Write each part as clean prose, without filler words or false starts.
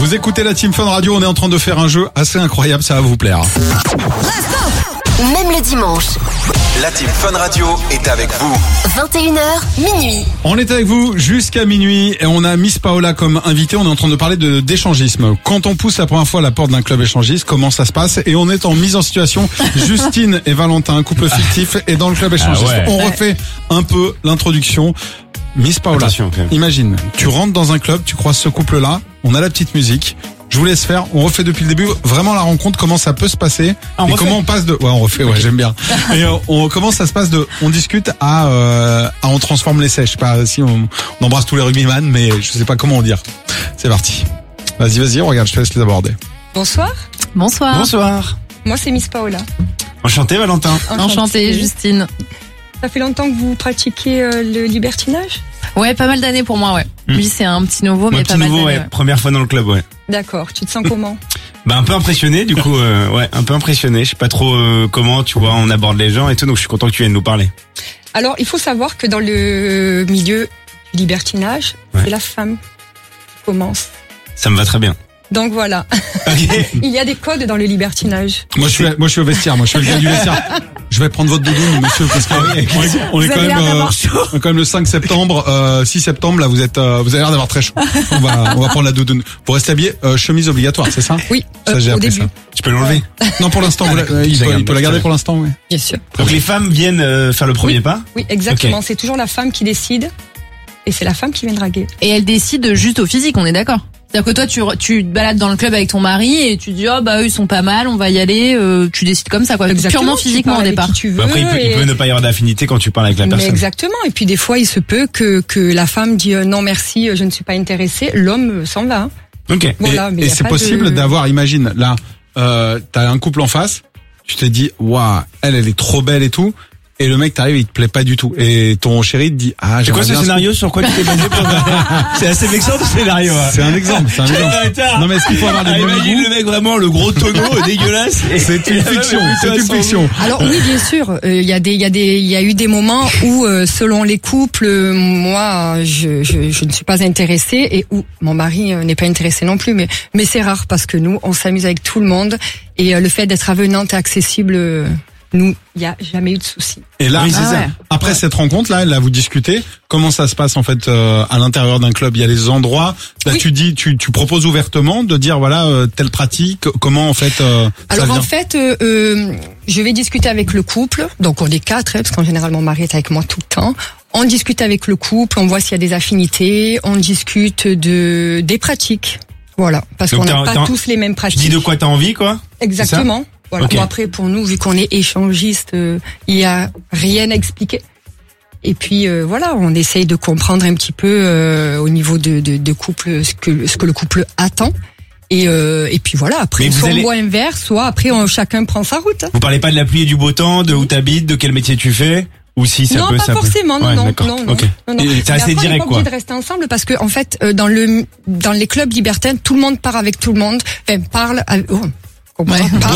Vous écoutez la Team Fun Radio, on est en train de faire un jeu assez incroyable, ça va vous plaire. Même le dimanche, La Team Fun Radio est avec vous. 21h, minuit. On est avec vous jusqu'à minuit et on a Miss Paola comme invitée. On est en train de parler d'échangisme. Quand on pousse la première fois la porte d'un club échangiste, comment ça se passe? Et on est en mise en situation. Justine et Valentin, un couple fictif, est dans le club échangiste. On refait un peu l'introduction. Miss Paola, imagine, tu rentres dans un club, tu croises ce couple-là, on a la petite musique. Je vous laisse faire. On refait depuis le début vraiment la rencontre, comment ça peut se passer et comment on passe de. Ouais, on refait. Ouais, j'aime bien. Et comment ça se passe de. On discute à on transforme l'essai. Je sais pas si on embrasse tous les rugbyman, mais je sais pas comment on dire. C'est parti. Vas-y, regarde, je te laisse les aborder. Bonsoir. Bonsoir. Moi, c'est Miss Paola. Enchanté, Valentin. Enchantée, Justine. Ça fait longtemps que vous pratiquez le libertinage? Ouais, pas mal d'années pour moi, ouais. Lui, c'est un petit nouveau, mais pas mal d'années. Ouais. Première fois dans le club, ouais. D'accord. Tu te sens comment? Un peu impressionné, du coup, un peu impressionné. Je sais pas trop comment, tu vois, on aborde les gens et tout, donc je suis content que tu viennes nous parler. Alors, il faut savoir que dans le milieu du libertinage, c'est la femme qui commence. Ça me va très bien. Donc voilà. Okay. Il y a des codes dans le libertinage. Moi je suis au vestiaire, je suis le gars du vestiaire. Je vais prendre votre doudoune, monsieur, parce qu'on est quand même le 5 septembre, 6 septembre, là, vous avez l'air d'avoir très chaud. On va prendre la doudoune. Vous restez habillé, chemise obligatoire, c'est ça? Oui, ça, j'ai au appris début. ça. Tu peux l'enlever? Non, pour l'instant, il peut la garder pour l'instant, oui. Bien sûr. Donc les femmes viennent faire le premier pas? Oui, exactement. C'est toujours la femme qui décide, et c'est la femme qui vient draguer. Et elle décide juste au physique, on est d'accord? C'est-à-dire que toi, tu te balades dans le club avec ton mari et tu dis, eux, ils sont pas mal, on va y aller, tu décides comme ça, quoi. Exactement, purement physiquement au départ. Après, il peut ne pas y avoir d'affinité quand tu parles avec la personne. Exactement. Et puis, des fois, il se peut que la femme dit, non, merci, je ne suis pas intéressée. L'homme s'en va. Ok. Voilà, et c'est possible d'avoir, imagine, là, t'as un couple en face, tu te dis, waouh, elle est trop belle et tout. Et le mec t'arrive, il te plaît pas du tout. Et ton chéri te dit, c'est quoi ce scénario? Sur quoi tu t'es basé pour... C'est assez vexant ce scénario. C'est un exemple, Non mais est-ce qu'il faut avoir des imagine le mec vraiment, le gros tonneau dégueulasse. C'est une fiction, Alors oui, bien sûr, il y a eu des moments où, selon les couples, moi, je ne suis pas intéressée et où mon mari n'est pas intéressé non plus. Mais c'est rare parce que nous, on s'amuse avec tout le monde et le fait d'être avenante et accessible, nous, il n'y a jamais eu de souci. Et là, après cette rencontre-là, vous discutez. Comment ça se passe en fait à l'intérieur d'un club? Il y a les endroits. Là, tu proposes ouvertement de dire voilà telle pratique. Comment en fait Alors en fait, je vais discuter avec le couple. Donc on est 4, parce qu'en général mon mari est avec moi tout le temps. On discute avec le couple, on voit s'il y a des affinités, on discute des pratiques. Voilà, parce qu'on n'a pas tous les mêmes pratiques. Tu dis de quoi t'as envie, quoi? Exactement. Voilà. Okay. Bon, après, pour nous, vu qu'on est échangiste, il y a rien à expliquer. Et puis voilà, on essaye de comprendre un petit peu au niveau de couple ce que le couple attend. Et puis voilà, après soit on boit un verre, soit après chacun prend sa route. Vous parlez pas de la pluie et du beau temps, de où t'habites, de quel métier tu fais? Ou si ça peut, pas forcément, non. Okay. C'est assez direct, quoi. On est pas obligé de rester ensemble parce que en fait, dans les clubs libertins, tout le monde part avec tout le monde. Enfin, parle. Beau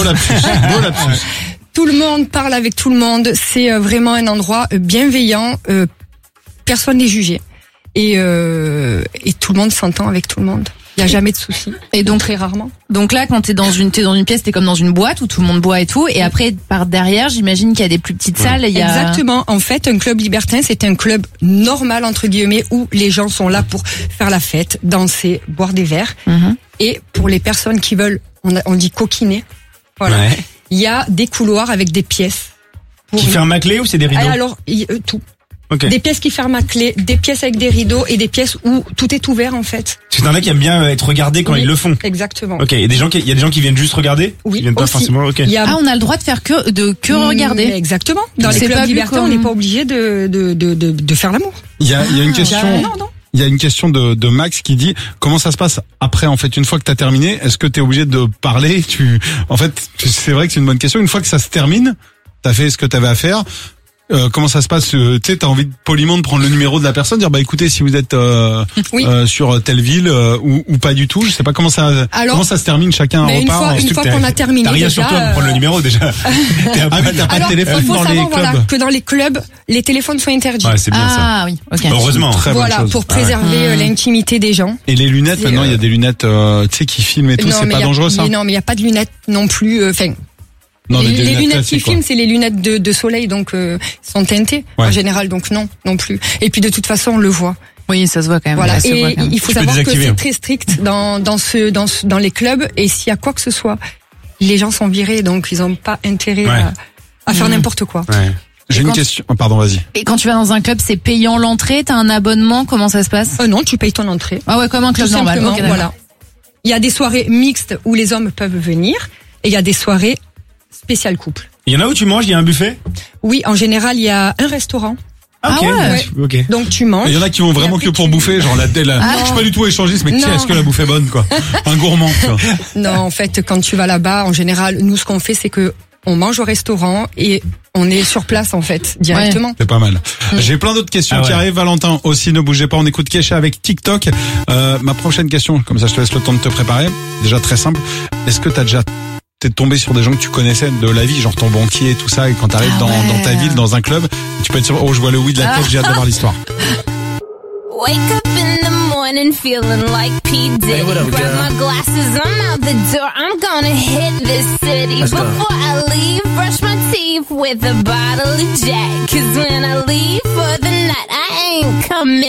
lapsus. Tout le monde parle avec tout le monde. C'est vraiment un endroit bienveillant. Personne n'est jugé et tout le monde s'entend avec tout le monde. Il y a jamais de soucis. Et donc très rarement. Donc là, quand t'es dans une pièce, t'es comme dans une boîte où tout le monde boit et tout. Et après, par derrière, j'imagine qu'il y a des plus petites salles. Exactement. En fait, un club libertin, c'est un club normal entre guillemets où les gens sont là pour faire la fête, danser, boire des verres. Et pour les personnes qui veulent, on dit coquiner. Voilà. Ouais. Il y a des couloirs avec des pièces. Qui ferment à clé ou c'est des rideaux? Alors, tout. Okay. Des pièces qui ferment à clé, des pièces avec des rideaux et des pièces où tout est ouvert en fait. C'est un là qui aime bien être regardé quand ils le font. Exactement. Ok. Il y a des gens qui viennent juste regarder. Oui. Qui viennent pas forcément. Ok. On a le droit de faire que regarder. Exactement. Dans les clubs libertins, on n'est pas obligé de faire l'amour. Il y a une question. Non. Il y a une question de Max qui dit comment ça se passe après en fait une fois que t'as terminé, est-ce que t'es obligé de parler? En fait, c'est vrai que c'est une bonne question. Une fois que ça se termine, t'as fait ce que t'avais à faire. comment ça se passe? Tu sais, t'as envie de poliment de prendre le numéro de la personne, dire bah écoutez, si vous êtes Oui. sur telle ville ou pas du tout, je sais pas comment ça se termine, chacun Mais repart. une fois qu'on a terminé, T'as rien déjà, sur toi pour prendre le numéro déjà. Ah oui, t'as pas de téléphone il faut dans les savoir clubs. que dans les clubs, les téléphones sont interdits. Ouais, c'est bien ça. Ah oui, ok. Heureusement. Très bonne Voilà, chose. pour préserver l'intimité des gens. Et les lunettes, C'est, maintenant, il y a des lunettes, tu sais, qui filment et tout, c'est mais pas y a- dangereux, ça? mais non, mais il y a pas de lunettes non plus. Enfin, Non, mais des les lunettes qui classiques, quoi. filment, c'est les lunettes de soleil, donc sont teintées Ouais. en général, donc non plus. Et puis de toute façon, on le voit. Oui, ça se voit quand même. Voilà. Ça se voit Et quand même. il faut Tu peux savoir que désactiver, c'est hein. très strict dans les clubs. Et s'il y a quoi que ce soit, les gens sont virés, donc ils n'ont pas intérêt Ouais. à faire n'importe quoi. Ouais. J'ai Et une quand- question. Oh, pardon, vas-y. Et quand tu vas dans un club, c'est payant l'entrée, t'as un abonnement, comment ça se passe? Non, tu payes ton entrée. Ah ouais, comme un club Tout normal. simplement, Ok, d'accord. voilà. Il y a des soirées mixtes où les hommes peuvent venir, et il y a des soirées spéciales couple. Il y en a où tu manges, il y a un buffet? Oui, en général, il y a un restaurant. Ah ouais. Ok. Donc tu manges. Il y en a qui vont vraiment que pour bouffer, genre je suis pas du tout échangiste, mais Non. est-ce que la bouffe est bonne, quoi? Un gourmand, tu vois. Non, en fait, quand tu vas là-bas, en général, nous, ce qu'on fait, c'est que on mange au restaurant et on est sur place, en fait, directement. C'est pas mal. J'ai plein d'autres questions Ah ouais. qui arrivent. Valentin aussi, ne bougez pas. On écoute Kesha avec TikTok. Ma prochaine question, comme ça je te laisse le temps de te préparer. Déjà très simple. Est-ce que t'es tombé sur des gens que tu connaissais de la vie, genre ton banquier et tout ça, et quand t'arrives Ah dans ouais. ta ville, dans un club, tu peux être sûr, oh, je vois le oui de la tête, j'ai hâte d'avoir l'histoire. Wake up in the morning feeling like P. Diddy. Grab my glasses, I'm out the door. I'm gonna hit this city. Before I leave, brush my teeth with a bottle of Jack. 'Cause when I leave for the night, I ain't coming